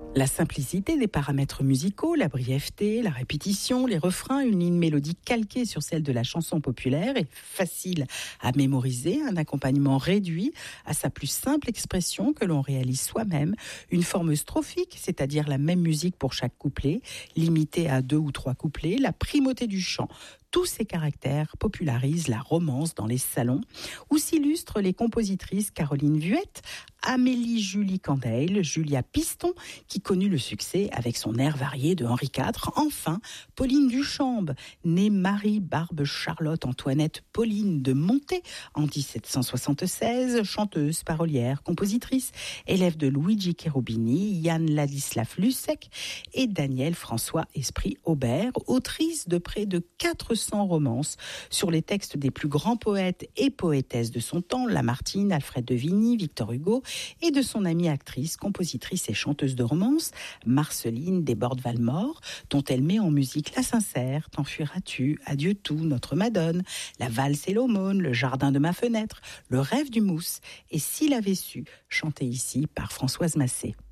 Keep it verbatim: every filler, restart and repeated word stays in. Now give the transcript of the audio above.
La simplicité des paramètres musicaux, la brièveté, la répétition, les refrains, une ligne mélodique calquée sur celle de la chanson populaire est facile à mémoriser, un accompagnement réduit à sa plus simple expression que l'on réalise soi-même, une forme strophique, c'est-à-dire la même musique pour chaque couplet, limitée à deux ou trois couplets, la primauté du chant. Tous ces caractères popularisent la romance dans les salons, où s'illustrent les compositrices Caroline Vuette, Amélie Julie Candeil, Julia Piston, qui connut le succès avec son air varié de Henri quatre. Enfin, Pauline Duchambe, née Marie Barbe Charlotte Antoinette Pauline de Monté en dix-sept cent soixante-seize, chanteuse, parolière, compositrice, élève de Luigi Cherubini, Yann Ladislav Lusek et Daniel François Esprit Aubert, autrice de près de quatre cents romances sur les textes des plus grands poètes et poétesses de son temps, Lamartine, Alfred de Vigny, Victor Hugo, et de son amie actrice, compositrice et chanteuse de romance, Marceline Desbordes-Valmore, dont elle met en musique La Sincère, T'en fuiras-tu, Adieu tout, Notre Madone, La valse et l'aumône, Le jardin de ma fenêtre, Le rêve du mousse et S'il avait su, chanté ici par Françoise Massé.